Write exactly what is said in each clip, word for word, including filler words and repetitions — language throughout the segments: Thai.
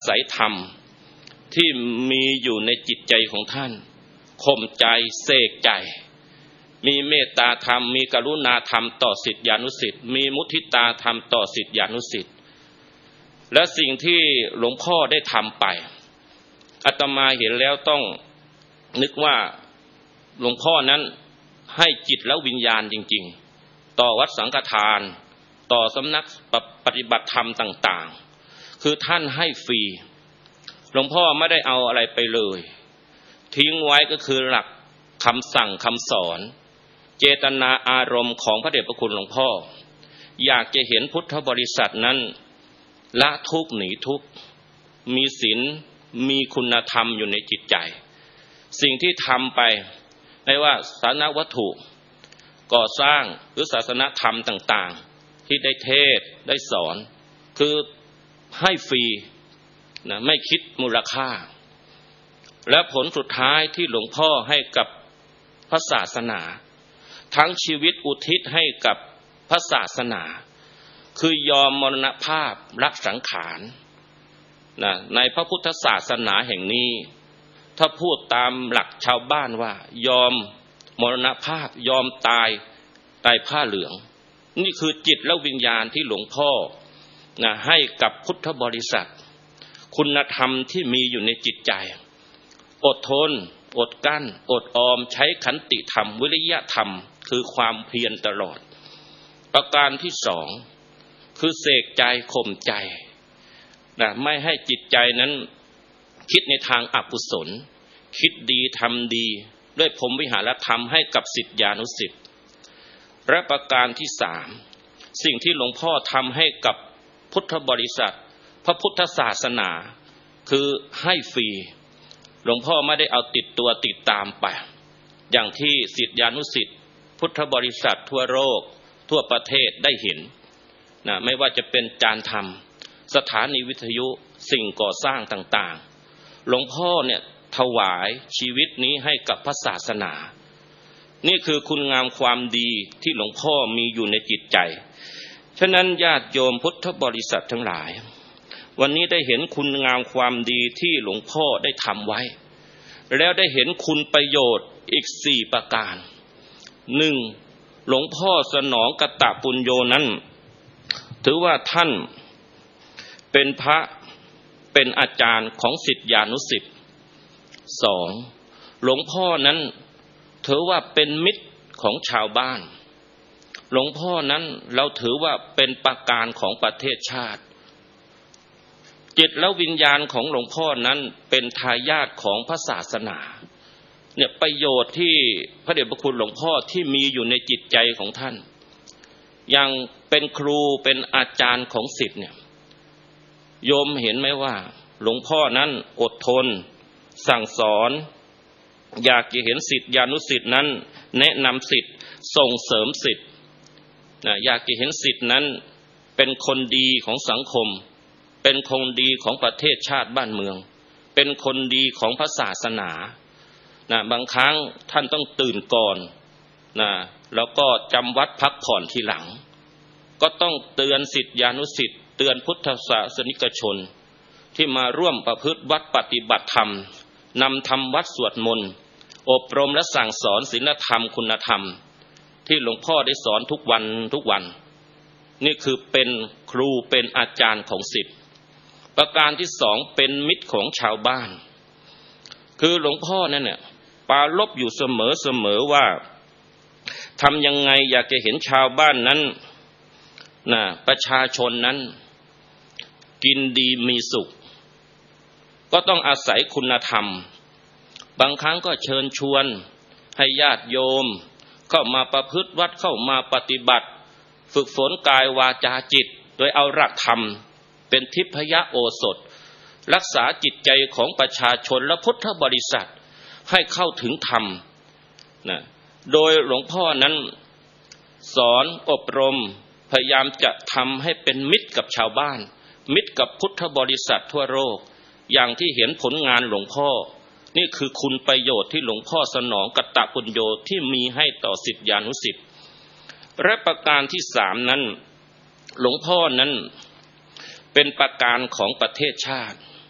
สายธรรมที่มีอยู่ในจิตใจของท่านข่มใจเสกใจมีเมตตาธรรมมีกรุณาธรรมต่อศิษยานุศิษย์มีมุทิตาธรรมต่อศิษยานุศิษย์และสิ่งที่หลวงพ่อได้ทำไปอาตมาเห็นแล้วต้องนึกว่าหลวงพ่อนั้นให้จิตและวิญญาณจริงๆต่อวัดสังฆทานต่อสำนักปฏิบัติธรรมต่างๆคือท่านให้ฟรีหลวงพ่อไม่ได้เอาอะไรไปเลยทิ้งไว้ก็คือหลักคำสั่งคำสอนเจตนาอารมณ์ของพระเดชพระคุณหลวงพ่ออยากจะเห็นพุทธบริษัทนั้นละทุกข์หนีทุกข์มีศีลมีคุณธรรมอยู่ในจิตใจสิ่งที่ทำไปไม่ว่าศาสนวัตถุก่อสร้างหรือศาสนธรรมต่างๆที่ได้เทศได้สอนคือให้ฟรีนะไม่คิดมูลค่าและผลสุดท้ายที่หลวงพ่อให้กับพระศาสนาทั้งชีวิตอุทิศให้กับพระศาสนาคือยอมมรณภาพรักสังขารนะในพระพุทธศาสนาแห่งนี้ถ้าพูดตามหลักชาวบ้านว่ายอมมรณภาพยอมตายตายผ้าเหลืองนี่คือจิตและวิญญาณที่หลวงพ่อนะให้กับพุทธบริษัทคุณธรรมที่มีอยู่ในจิตใจอดทนอดกั้นอดออมใช้ขันติธรรมวิริยะธรรมคือความเพียรตลอดประการที่สองคือเสกใจข่มใจนะไม่ให้จิตใจนั้นคิดในทางอกุศลคิดดีทำดีด้วยพรหมวิหารธรรมให้กับศิษยานุศิษย์และประการที่สามสิ่งที่หลวงพ่อทำให้กับพุทธบริษัทพระพุทธศาสนาคือให้ฟรีหลวงพ่อไม่ได้เอาติดตัวติดตามไปอย่างที่ศิษยานุศิษย์พุทธบริษัททั่วโลกทั่วประเทศได้เห็นนะไม่ว่าจะเป็นจานธรรมสถานีวิทยุสิ่งก่อสร้างต่างๆหลวงพ่อเนี่ยถวายชีวิตนี้ให้กับพระศาสนานี่คือคุณงามความดีที่หลวงพ่อมีอยู่ในจิตใจฉะนั้นญาติโยมพุทธบริษัททั้งหลายวันนี้ได้เห็นคุณงามความดีที่หลวงพ่อได้ทำไว้แล้วได้เห็นคุณประโยชน์อีกสี่ประการหนึ่งหลวงพ่อสนองกตปุญโญนั้นถือว่าท่านเป็นพระเป็นอาจารย์ของศิษยานุศิษย์สองหลวงพ่อนั้นถือว่าเป็นมิตรของชาวบ้านหลวงพ่อนั้นเราถือว่าเป็นประการของประเทศชาติจิตและวิญญาณของหลวงพ่อนั้นเป็นทายาทของพระศาสนาเนี่ยประโยชน์ที่พระเดชพระคุณหลวงพ่อที่มีอยู่ในจิตใจของท่านอย่างเป็นครูเป็นอาจารย์ของศิษย์เนี่ยโยมเห็นไหมว่าหลวงพ่อนั้นอดทนสั่งสอนอยากจะเห็นศิษยานุศิษย์นั้นแนะนำศิษย์ส่งเสริมศิษย์นะอยากจะเห็นศิษย์นั้นเป็นคนดีของสังคมเป็นคนดีของประเทศชาติบ้านเมืองเป็นคนดีของพระศาสนานะบางครั้งท่านต้องตื่นก่อนนะแล้วก็จำวัดพักผ่อนทีหลังก็ต้องเตือนศิษยานุศิษย์เตือนพุทธศาสนิกชนที่มาร่วมประพฤติวัดปฏิบัติธรรมนำธรรมวัดสวดมนต์อบรมและสั่งสอนศีลธรรมคุณธรรมที่หลวงพ่อได้สอนทุกวันทุกวันนี่คือเป็นครูเป็นอาจารย์ของศิษย์ประการที่สองเป็นมิตรของชาวบ้านคือหลวงพ่อนั่นเนี่ยปรารภอยู่เสมอเสมอว่าทำยังไงอยากจะเห็นชาวบ้านนั้นนะประชาชนนั้นกินดีมีสุขก็ต้องอาศัยคุณธรรมบางครั้งก็เชิญชวนให้ญาติโยมเข้ามาประพฤติวัดเข้ามาปฏิบัติฝึกฝนกายวาจาจิตโดยเอาหลักธรรมเป็นทิพยโอสถรักษาจิตใจของประชาชนและพุทธบริษัทให้เข้าถึงธรรมนะโดยหลวงพ่อนั้นสอนอบรมพยายามจะทำให้เป็นมิตรกับชาวบ้านมิตรกับพุทธบริษัททั่วโลกอย่างที่เห็นผลงานหลวงพ่อนี่คือคุณประโยชน์ที่หลวงพ่อสนองกตปุญโญที่มีให้ต่อศิษยานุศิษย์และประการที่สามนั้นหลวงพ่อนั้นเป็นประการของประเทศชาติ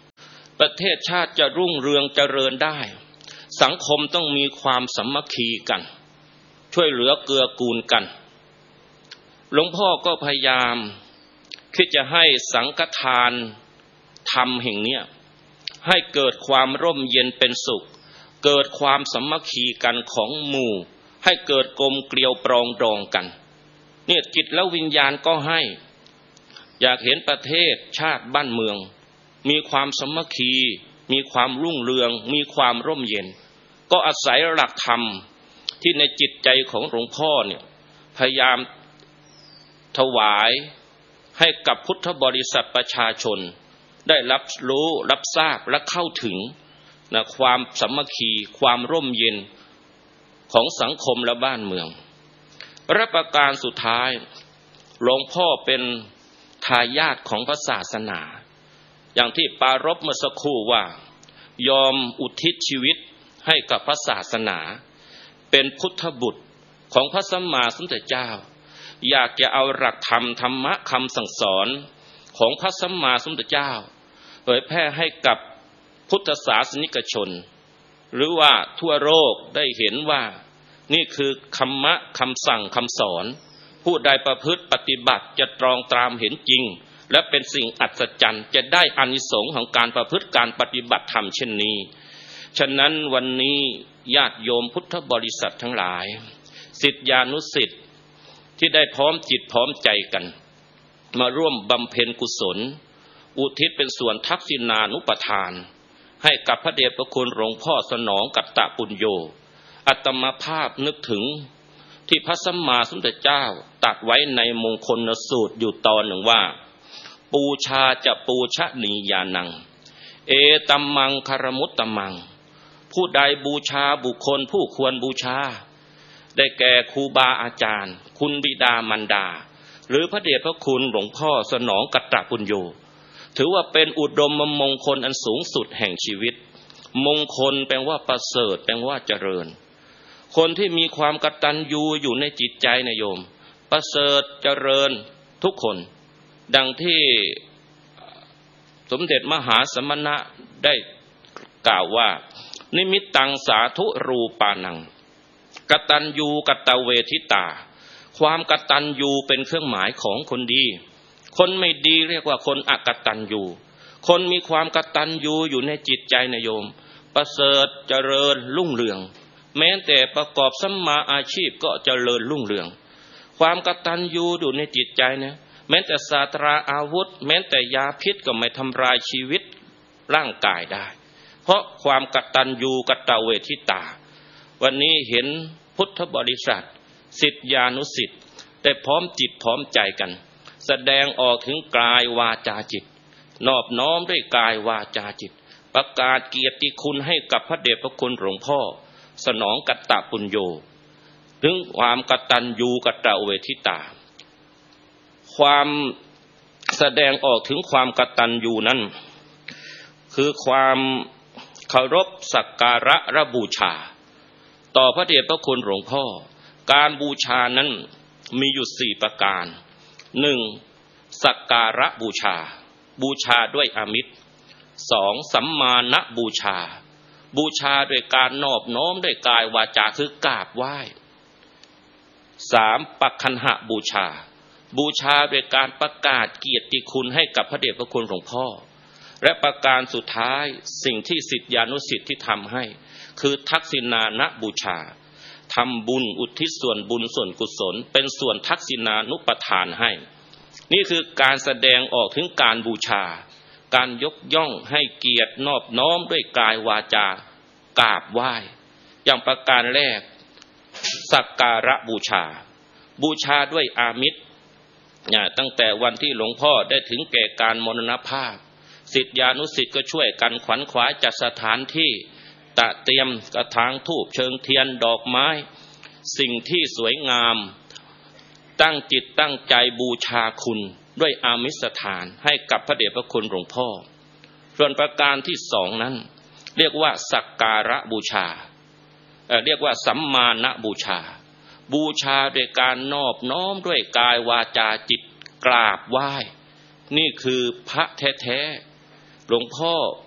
ประเทศชาติจะรุ่งเรืองเจริญได้สังคมต้องมีความสามัคคีกันช่วยเหลือเกื้อกูลกันหลวงพ่อก็พยายามคิดจะให้สังฆทานธรรมแห่งเนี้ยให้เกิดความร่มเย็นเป็นสุขเกิดความสามัคคีกันของหมู่ให้เกิดกลมเกลียวปรองดองกันเนี่ยจิตและวิญญาณก็ให้อยากเห็นประเทศชาติบ้านเมืองมีความสามัคคีมีความรุ่งเรืองมีความร่มเย็นก็อาศัยหลักธรรมที่ในจิตใจของหลวงพ่อเนี่ยพยายามถวายให้กับพุทธบริษัทประชาชนได้รับรู้รับทราบและเข้าถึงนะความสามัคคีความร่มเย็นของสังคมและบ้านเมืองและประการสุดท้ายหลวงพ่อเป็นทายาทของพระศาสนาอย่างที่ปารภเมื่อสักครู่ว่ายอมอุทิศชีวิตให้กับพระศาสนาเป็นพุทธบุตรของพระสัมมาสัมพุทธเจ้าอยากจะเอาหลักธรรมธรรมะคำสั่งสอนของพระสัมมาสัมพุทธเจ้าเผยแพร่ให้กับพุทธศาสนิกชนหรือว่าทั่วโลกได้เห็นว่านี่คือธรรมะคำสั่งคำสอนผู้ใดประพฤติปฏิบัติจะตรองตามเห็นจริงและเป็นสิ่งอัศจรรย์จะได้อานิสงส์ของการประพฤติการปฏิบัติธรรมเช่นนี้ฉะนั้นวันนี้ญาติโยมพุทธบริษัททั้งหลายศิษยานุศิษย์ที่ได้พร้อมจิตพร้อมใจกันมาร่วมบำเพ็ญกุศลอุทิศเป็นส่วนทักษิณานุปทานให้กับพระเดชพระคุณหลวงพ่อสนองกัตตปุญโญอาตมาภาพนึกถึงที่พระสัมมาสัมพุทธเจ้าตรัสไว้ในมงคลสูตรอยู่ตอนหนึ่งว่าปูชาจะปูชนียานังเอตัมมังคารมุตตมังผู้ใดบูชาบุคคลผู้ควรบูชาได้แก่ครูบาอาจารย์คุณบิดามารดาหรือพระเดชพระคุณหลวงพ่อสนองกัตตปุญโญถือว่าเป็นอุดมมงคลอันสูงสุดแห่งชีวิตมงคลแปลว่าประเสริฐแปลว่าเจริญคนที่มีความกตัญญูอยู่ในจิตใจนะโยมประเสริฐเจริญทุกคนดังที่สมเด็จมหาสมณะได้กล่าวว่านิมิตตังสาธุรูปานังกตัญญูกตเวทิตาความกตัญญูเป็นเครื่องหมายของคนดีคนไม่ดีเรียกว่าคนอกตัญญูคนมีความกตัญญูอยู่ในจิตใจนะโยมประเสริฐเจริญรุ่งเรืองแม้แต่ประกอบสัมมาอาชีพก็เจริญรุ่งเรืองความกตัญญูอยู่ในจิตใจนะแม้แต่ศาสตราอาวุธแม้แต่ยาพิษก็ไม่ทำลายชีวิตร่างกายได้เพราะความกตัญญูกตเวทิตาวันนี้เห็นพุทธบริษัทศิษยานุศิษย์ได้พร้อมจิตพร้อมใจกันแสดงออกถึงกายวาจาจิตนอบน้อมด้วยกายวาจาจิตประกาศเกียรติคุณให้กับพระเดชพระคุณหลวงพ่อสนองกัตตปุญโญถึงความกตัญญูกตเวทิตาความแสดงออกถึงความกตัญญูนั้นคือความเคารพสักการะและบูชาต่อพระเดชพระคุณหลวงพ่อการบูชานั้นมีอยู่สี่ประการหนึ่งสักการะบูชาบูชาด้วยอามิตรสองสัมมาณบูชาบูชาด้วยการนอบน้อมด้วยกายวาจาคือกราบไหว้สามปักขันหบูชาบูชาด้วยการประกาศเกียรติคุณให้กับพระเดชพระคุณหลวงพ่อและประการสุดท้ายสิ่งที่ศิษยานุศิษย์ที่ทำให้คือทักษิณานุบูชาทำบุญอุทิศส่วนบุญส่วนกุศลเป็นส่วนทักษิณานุปทานให้นี่คือการแสดงออกถึงการบูชาการยกย่องให้เกียรตินอบน้อมด้วยกายวาจากราบไหว้อย่างประการแรกสักการะบูชาบูชาด้วยอามิตรเนี่ยตั้งแต่วันที่หลวงพ่อได้ถึงแก่การมรณภาพศิษยานุศิษย์ก็ช่วยกันขวัญขวายจัดสถานที่ตะเตรียมกระถางธูปเชิงเทียนดอกไม้สิ่งที่สวยงามตั้งจิตตั้งใจบูชาคุณด้วยอามิสทานให้กับพระเดชพระคุณหลวงพ่อส่วนประการที่สองนั้นเรียกว่าสักการะบูชาเอ่อเรียกว่าสัมมาณบูชาบูชาด้วยการนอบน้อมด้วยกายวาจาจิตกราบไหว้นี่คือพระแท้ๆหลวงพ่อ